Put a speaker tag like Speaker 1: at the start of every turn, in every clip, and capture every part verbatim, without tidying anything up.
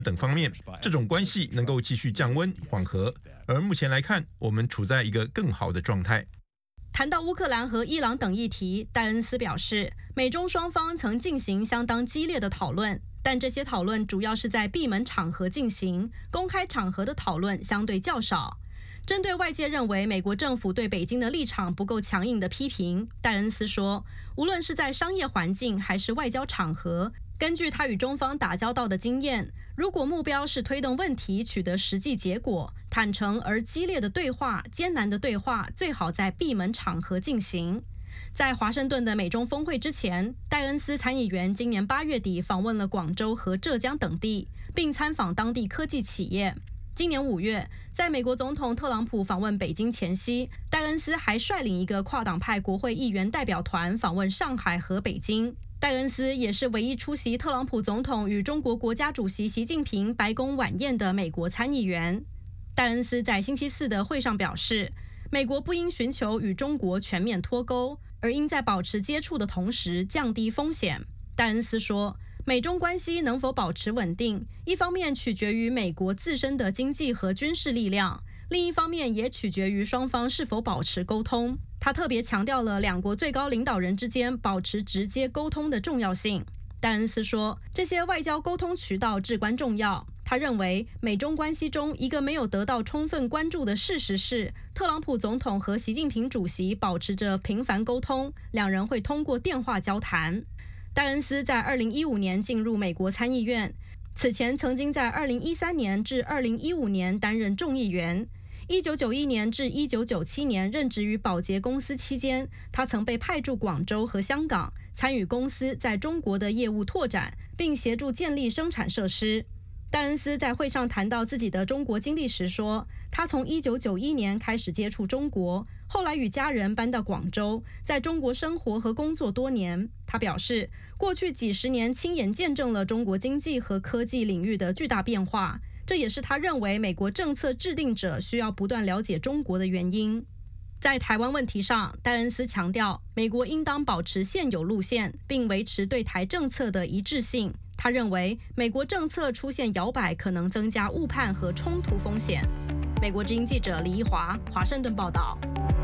Speaker 1: 等方面，这种关系能够继续降温缓和。而目前来看，我们处在一个更好的状态。
Speaker 2: 谈到乌克兰和伊朗等议题，戴恩斯表示，美中双方曾进行相当激烈的讨论，但这些讨论主要是在闭门场合进行，公开场合的讨论相对较少。针对外界认为美国政府对北京的立场不够强硬的批评，戴恩斯说，无论是在商业环境还是外交场合，根据他与中方打交道的经验，如果目标是推动问题取得实际结果，坦诚而激烈的对话、艰难的对话最好在闭门场合进行。在华盛顿的美中峰会之前，戴恩斯参议员今年八月底访问了广州和浙江等地，并参访当地科技企业。今年五月，在美国总统特朗普访问北京前夕，戴恩斯还率领一个跨党派国会议员代表团访问上海和北京。戴恩斯也是唯一出席特朗普总统与中国国家主席习近平白宫晚宴的美国参议员。戴恩斯在星期四的会上表示，美国不应寻求与中国全面脱钩，而应在保持接触的同时降低风险。戴恩斯说，美中关系能否保持稳定，一方面取决于美国自身的经济和军事力量，另一方面也取决于双方是否保持沟通。他特别强调了两国最高领导人之间保持直接沟通的重要性。戴恩斯说，这些外交沟通渠道至关重要。他认为，美中关系中一个没有得到充分关注的事实是，特朗普总统和习近平主席保持着频繁沟通，两人会通过电话交谈。戴恩斯在二零一五年进入美国参议院，此前曾经在二零一三年至二零一五年担任众议员。一九九一年至一九九七年任职于宝洁公司期间，他曾被派驻广州和香港，参与公司在中国的业务拓展，并协助建立生产设施。戴恩斯在会上谈到自己的中国经历时说，他从一九九一年开始接触中国，后来与家人搬到广州，在中国生活和工作多年。他表示，过去几十年亲眼见证了中国经济和科技领域的巨大变化，这也是他认为美国政策制定者需要不断了解中国的原因。在台湾问题上，戴恩斯强调，美国应当保持现有路线，并维持对台政策的一致性。他认为，美国政策出现摇摆可能增加误判和冲突风险。美国之音记者李一华，华盛顿报道。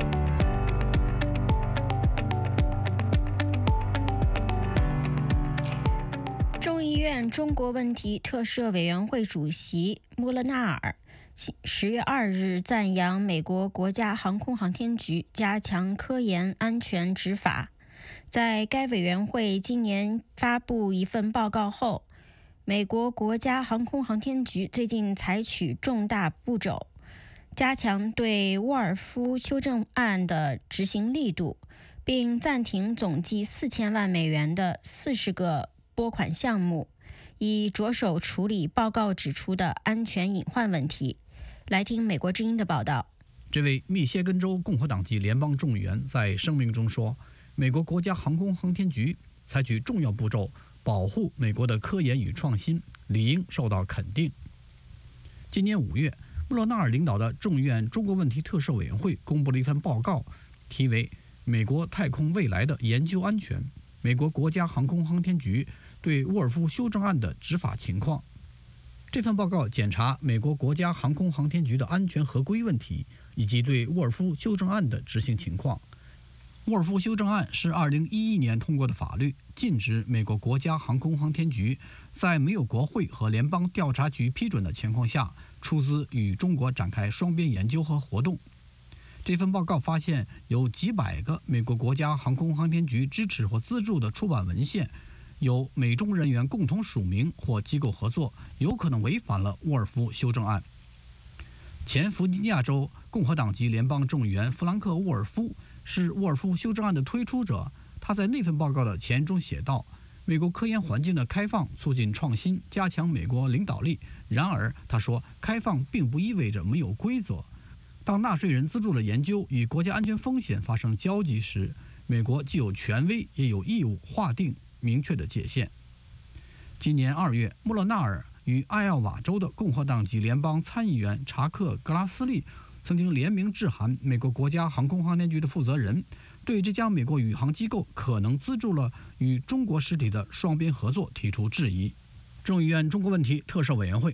Speaker 3: 众议院中国问题特设委员会主席穆勒纳尔十月二日赞扬美国国家航空航天局加强科研安全执法。在该委员会今年发布一份报告后，美国国家航空航天局最近采取重大步骤，加强对沃尔夫修正案的执行力度，并暂停总计四千万美元的四十个拨款项目，以着手处理报告指出的安全隐患问题。来听美国之音的报道。
Speaker 4: 这位密歇根州共和党籍联邦众议员在声明中说，美国国家航空航天局采取重要步骤保护美国的科研与创新，理应受到肯定。今年五月，穆勒纳尔领导的众议院中国问题特设委员会公布了一份报告，题为《美国太空未来的研究安全：美国国家航空航天局对沃尔夫修正案的执法情况》。这份报告检查美国国家航空航天局的安全合规问题，以及对沃尔夫修正案的执行情况。沃尔夫修正案是二零一一年通过的法律，禁止美国国家航空航天局在没有国会和联邦调查局批准的情况下出资与中国展开双边研究和活动。这份报告发现，有几百个美国国家航空航天局支持或资助的出版文献有美中人员共同署名或机构合作，有可能违反了沃尔夫修正案。前弗吉尼亚州共和党籍联邦众议员弗兰克·沃尔夫是沃尔夫修正案的推出者。他在那份报告的前中写道，美国科研环境的开放促进创新，加强美国领导力。然而他说，开放并不意味着没有规则。当纳税人资助的研究与国家安全风险发生交集时，美国既有权威也有义务划定明确的界限。今年二月，穆勒纳尔与艾奥瓦州的共和党籍联邦参议员查克·格拉斯利曾经联名致函美国国家航空航天局的负责人，对这家美国宇航机构可能资助了与中国实体的双边合作提出质疑。众议院中国问题特设委员会